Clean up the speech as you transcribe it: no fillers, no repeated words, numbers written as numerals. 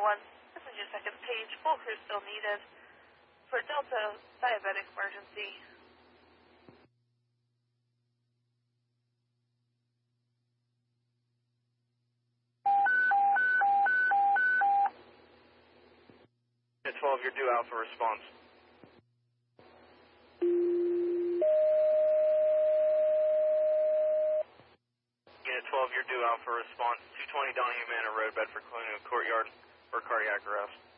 1, passenger second page, full crew still needed. For Delta, diabetic emergency. Unit 12, you're due Alpha response. Unit 12, you're due Alpha response. 220 Donahue Manor Road, Bedford Colonial Courtyard for cardiac arrest.